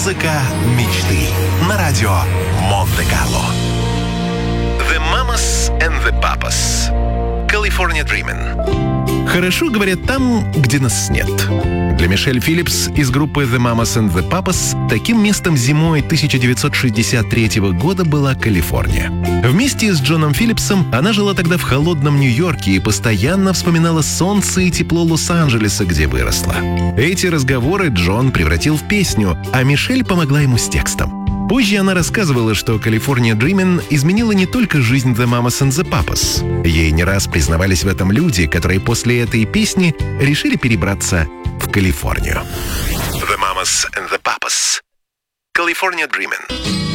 Музыка мечты на радио Монте-Карло. The Mamas and the Papas. California Dreamin'. Хорошо говорят там, где нас нет. Для Мишель Филлипс из группы The Mamas and the Papas таким местом зимой 1963 года была Калифорния. Вместе с Джоном Филлипсом она жила тогда в холодном Нью-Йорке и постоянно вспоминала солнце и тепло Лос-Анджелеса, где выросла. Эти разговоры Джон превратил в песню, а Мишель помогла ему с текстом. Позже она рассказывала, что California Dreamin' изменила не только жизнь The Mamas and the Papas. Ей не раз признавались в этом люди, которые после этой песни решили перебраться в Калифорнию. The Mamas and the Papas. California Dreamin'.